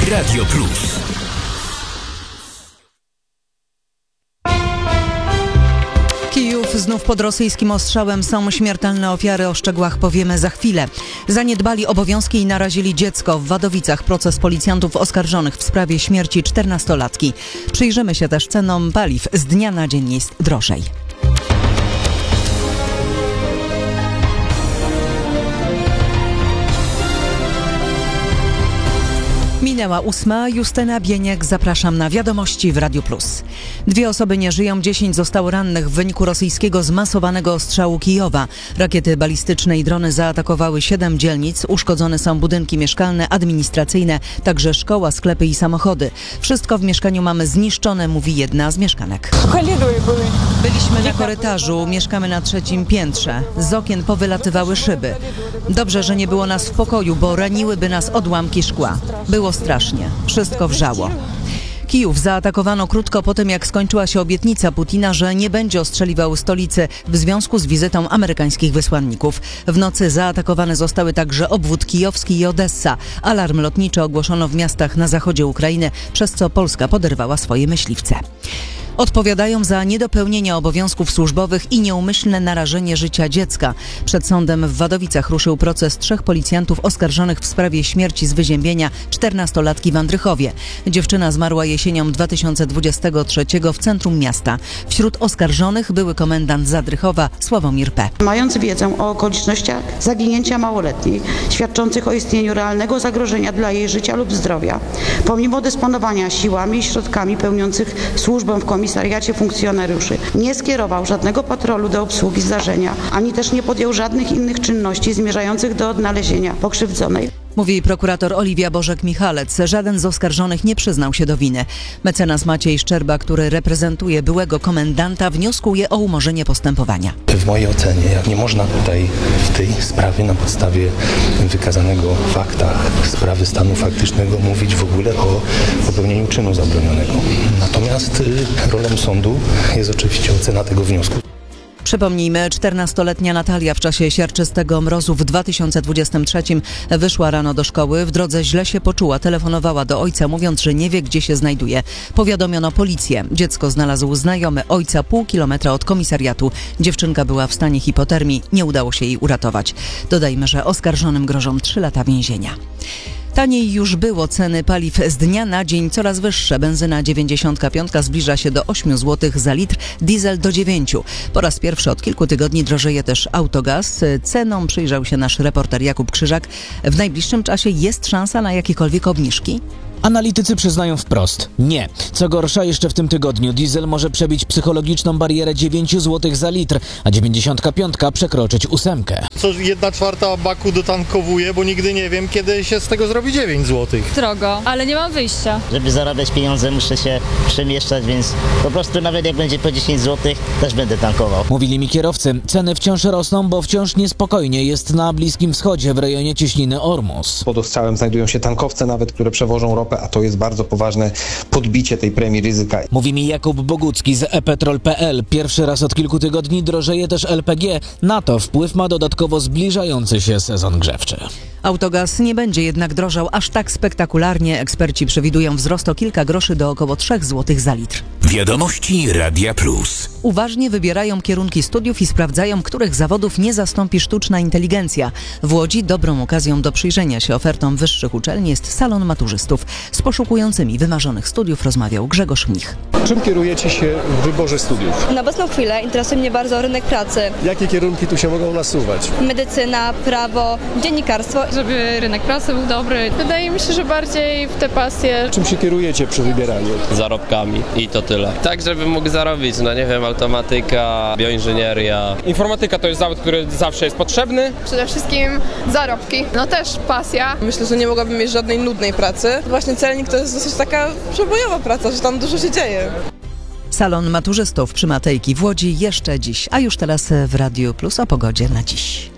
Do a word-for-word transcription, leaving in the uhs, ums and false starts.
Radio Plus. Kijów znów pod rosyjskim ostrzałem. Są śmiertelne ofiary, o szczegółach powiemy za chwilę. Zaniedbali obowiązki i narazili dziecko. W Wadowicach proces policjantów oskarżonych w sprawie śmierci czternastolatki. Przyjrzymy się też cenom paliw. Z dnia na dzień jest drożej. Minęła ósma. Justyna Bieniek, zapraszam na wiadomości w Radiu Plus. Dwie osoby nie żyją, dziesięć zostało rannych w wyniku rosyjskiego zmasowanego ostrzału Kijowa. Rakiety balistyczne i drony zaatakowały siedem dzielnic. Uszkodzone są budynki mieszkalne, administracyjne, także szkoła, sklepy i samochody. Wszystko w mieszkaniu mamy zniszczone, mówi jedna z mieszkanek. Byliśmy na korytarzu, mieszkamy na trzecim piętrze. Z okien powylatywały szyby. Dobrze, że nie było nas w pokoju, bo raniłyby nas odłamki szkła. Było strasznie. Wszystko wrzało. Kijów zaatakowano krótko po tym, jak skończyła się obietnica Putina, że nie będzie ostrzeliwał stolicy w związku z wizytą amerykańskich wysłanników. W nocy zaatakowane zostały także obwód kijowski i Odessa. Alarm lotniczy ogłoszono w miastach na zachodzie Ukrainy, przez co Polska poderwała swoje myśliwce. Odpowiadają za niedopełnienie obowiązków służbowych i nieumyślne narażenie życia dziecka. Przed sądem w Wadowicach ruszył proces trzech policjantów oskarżonych w sprawie śmierci z wyziębienia czternastolatki w Andrychowie. Dziewczyna zmarła jesienią dwa tysiące dwudziestego trzeciego w centrum miasta. Wśród oskarżonych były komendant Zadrychowa Sławomir P. Mając wiedzę o okolicznościach zaginięcia małoletniej, świadczących o istnieniu realnego zagrożenia dla jej życia lub zdrowia, pomimo dysponowania siłami i środkami pełniących służbę w komisariacie funkcjonariuszy, nie skierował żadnego patrolu do obsługi zdarzenia, ani też nie podjął żadnych innych czynności zmierzających do odnalezienia pokrzywdzonej. Mówi prokurator Oliwia Bożek-Michalec. Żaden z oskarżonych nie przyznał się do winy. Mecenas Maciej Szczerba, który reprezentuje byłego komendanta, wnioskuje o umorzenie postępowania. W mojej ocenie, jak nie można tutaj w tej sprawie na podstawie wykazanego w faktach sprawy stanu faktycznego mówić w ogóle o popełnieniu czynu zabronionego. Natomiast y, rolą sądu jest oczywiście ocena tego wniosku. Przypomnijmy, czternastoletnia Natalia w czasie siarczystego mrozu w dwa tysiące dwudziestym trzecim wyszła rano do szkoły. W drodze źle się poczuła, telefonowała do ojca, mówiąc, że nie wie, gdzie się znajduje. Powiadomiono policję. Dziecko znalazł znajomy ojca pół kilometra od komisariatu. Dziewczynka była w stanie hipotermii, nie udało się jej uratować. Dodajmy, że oskarżonym grożą trzy lata więzienia. Taniej już było, ceny paliw z dnia na dzień coraz wyższe. Benzyna dziewięćdziesiąt pięć zbliża się do ośmiu złotych za litr, diesel do dziewięciu. Po raz pierwszy od kilku tygodni drożeje też autogaz. Cenom przyjrzał się nasz reporter Jakub Krzyżak. W najbliższym czasie jest szansa na jakiekolwiek obniżki? Analitycy przyznają wprost nie. Co gorsza, jeszcze w tym tygodniu diesel może przebić psychologiczną barierę dziewięć złotych za litr, a dziewięćdziesiąt pięć przekroczyć ósemkę. Co jedna czwarta baku dotankowuję, bo nigdy nie wiem, kiedy się z tego zrobi dziewięć złotych. Drogo, ale nie mam wyjścia. Żeby zarabiać pieniądze, muszę się przemieszczać, więc po prostu nawet jak będzie po dziesięć złotych, też będę tankował. Mówili mi kierowcy. Ceny wciąż rosną, bo wciąż niespokojnie jest na Bliskim Wschodzie w rejonie cieśniny Ormus. Pod ostrzałem znajdują się tankowce nawet, które przewożą ropę, a to jest bardzo poważne podbicie tej premii ryzyka. Mówi mi Jakub Bogucki z e petrol kropka pe el. Pierwszy raz od kilku tygodni drożeje też el pe gie. Na to wpływ ma dodatkowo zbliżający się sezon grzewczy. Autogaz nie będzie jednak drożał aż tak spektakularnie. Eksperci przewidują wzrost o kilka groszy do około trzech złotych za litr. Wiadomości Radia Plus. Uważnie wybierają kierunki studiów i sprawdzają, których zawodów nie zastąpi sztuczna inteligencja. W Łodzi dobrą okazją do przyjrzenia się ofertom wyższych uczelni jest salon maturzystów. Z poszukującymi wymarzonych studiów rozmawiał Grzegorz Mnich. Czym kierujecie się w wyborze studiów? Na obecną chwilę interesuje mnie bardzo rynek pracy. Jakie kierunki tu się mogą nasuwać? Medycyna, prawo, dziennikarstwo. Żeby rynek pracy był dobry. Wydaje mi się, że bardziej w te pasje. Czym się kierujecie przy wybieraniu? Zarobkami i to tyle. Tak, żeby mógł zarobić, no nie wiem, automatyka, bioinżynieria. Informatyka to jest zawód, który zawsze jest potrzebny. Przede wszystkim zarobki, no też pasja. Myślę, że nie mogłabym mieć żadnej nudnej pracy. Właśnie celnik to jest dosyć taka przebojowa praca, że tam dużo się dzieje. Salon maturzystów przy Matejki w Łodzi jeszcze dziś, a już teraz w Radiu Plus o pogodzie na dziś.